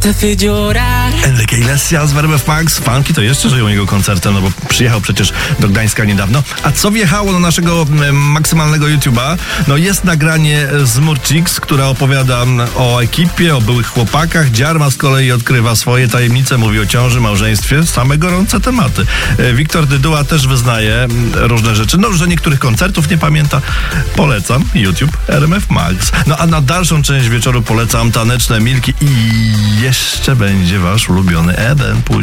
Enrique Iglesias z RMF Max. Fanki to jeszcze żyją jego koncertem, no bo przyjechał przecież do Gdańska niedawno. A co wjechało na naszego maksymalnego YouTube'a? No jest nagranie z Murcix, która opowiada o ekipie, o byłych chłopakach. Dziarma z kolei odkrywa swoje tajemnice, mówi o ciąży, małżeństwie. Same gorące tematy. Wiktor Dyduła też wyznaje różne rzeczy. No, że niektórych koncertów nie pamięta. Polecam YouTube RMF Max. No a na dalszą część wieczoru polecam taneczne Milki i jeszcze będzie wasz ulubiony Eden.